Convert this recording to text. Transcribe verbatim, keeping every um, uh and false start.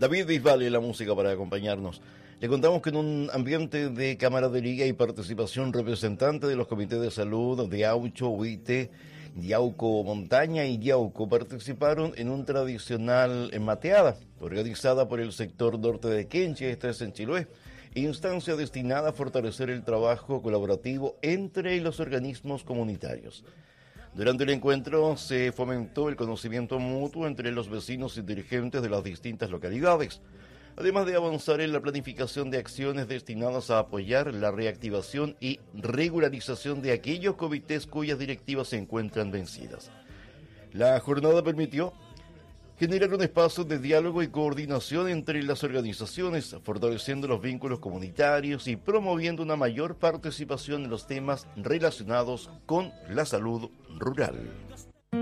David Bisbal y la música para acompañarnos. Le contamos que en un ambiente de camaradería y participación, representantes de los comités de salud de Aucho, Huite, Yauco Montaña y Yauco participaron en un tradicional mateada organizada por el sector norte de Quenche, esta es en Chiloé, instancia destinada a fortalecer el trabajo colaborativo entre los organismos comunitarios. Durante el encuentro se fomentó el conocimiento mutuo entre los vecinos y dirigentes de las distintas localidades, además de avanzar en la planificación de acciones destinadas a apoyar la reactivación y regularización de aquellos comités cuyas directivas se encuentran vencidas. La jornada permitió generar un espacio de diálogo y coordinación entre las organizaciones, fortaleciendo los vínculos comunitarios y promoviendo una mayor participación en los temas relacionados con la salud rural.